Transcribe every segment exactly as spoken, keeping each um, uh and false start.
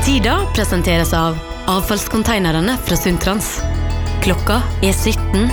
Tida presenteres av avfallskonteinerne fra Sundtrans. Klokka er sytten.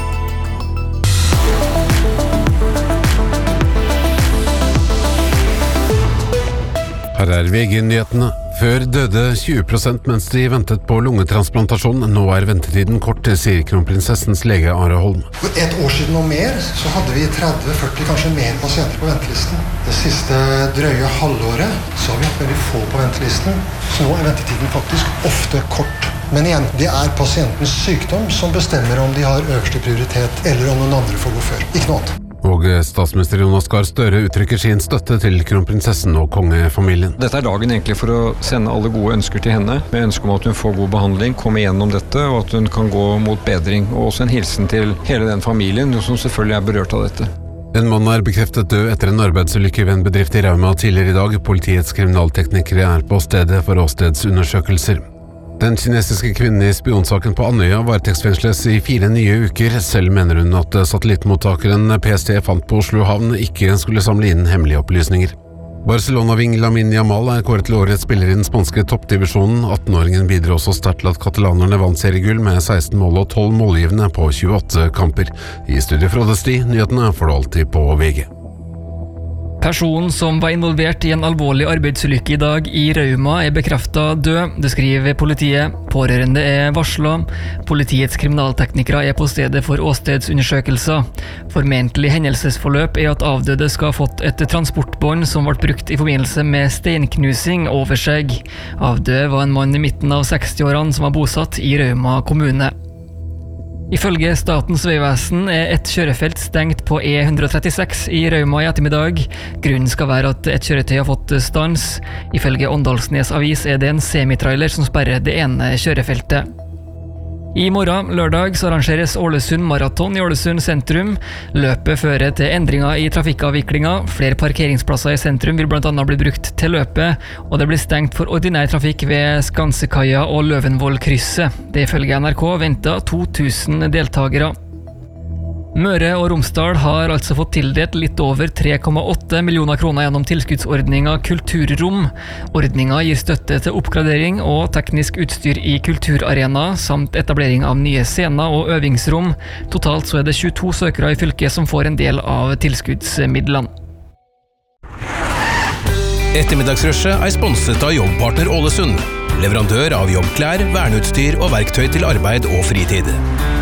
Her er V G-nyhetene. Før døde tjue prosent mens de ventet på lungetransplantasjon. Nå er ventetiden kort, sier kronprinsessens lege Are Holm. For et år siden og mer så hadde vi tretti førti, kanskje mer pasienter på ventelisten. Det siste drøye halvåret så har vi hatt veldig få på ventelisten. Så nå er ventetiden faktisk ofte kort. Men igjen, det er pasientens sykdom som bestemmer om de har øverste prioritet, eller om noen andre får gå før. Ikke noe annet. Og statsminister Jonas Gahr Støre uttrykker sin støtte til kronprinsessen og kongefamilien. Dette er dagen egentlig for å sende alle gode ønsker til henne, med ønske om at hun får god behandling, kommer gjennom dette, og at hun kan gå mot bedring. Og også en hilsen til hele den familien, som selvfølgelig er berørt av dette. En mann er bekreftet død etter en arbeidsulykke ved en bedrift i Rauma tidligere i dag. Politiets kriminalteknikere er på stedet for åstedsundersøkelser. Den kinesiske kvinnen i spionsaken på Andøya varetektsfengsles i fire nye uker. Selv mener hun at satellittmottakeren P S T fant på Oslo havn ikke skulle samle inn hemmelige opplysninger. Barcelona-ving Lamine Yamal er kåret til årets spiller i den spanske toppdivisjonen. attenåringen bidrar også sterkt til at katalanerne vant seriegull med seksten mål og tolv målgivende på tjueåtte kamper. I studiet Frode Sti, nyhetene får du alltid på V G. Personen som var involvert i en alvorlig arbeidsulykke i dag i Rauma er bekreftet død, det skriver politiet. Pårørende er varslet. Politiets kriminalteknikere er på stedet for åstedsundersøkelser. Formentlig hendelsesforløp er at avdøde skal ha fått et transportbånd som ble brukt i forbindelse med steinknusing over seg. Avdøde var en mann i midten av sekstiårene som var bosatt i Rauma kommune. Ifølge Statens vegvesen er et kjørefelt stengt på E ett trettiseks i Rauma i ettermiddag. Grunnen skal være at et kjøretøy har fått stans. Ifølge Åndalsnes Avis er det en semitrailer som sperrer det ene kjørefeltet. I morgen, lørdag, så arrangeres Ålesund Maraton i Ålesund sentrum. Løpet fører til endringer i trafikkavviklinga. Flere parkeringsplasser i sentrum vil blant annet bli brukt til løpet, og det blir stengt for ordinær trafikk ved Skansekaia og Løvenvoll-krysset. Det ifølge N R K venter to tusen deltakere. Møre og Romsdal har altså fått tildelt litt over tre komma åtte millioner kroner gjennom tilskuddsordninga Kulturrom. Ordninga gir støtte til oppgradering og teknisk utstyr i kulturarena, samt etablering av nye scener og øvingsrom. Totalt så er det tjueto søkere i fylket som får en del av tilskuddsmidlene. Ettermiddagsrushet er sponset av Jobbpartner Ålesund, leverandør av jobbklær, verneutstyr og verktøy til arbeid og fritid.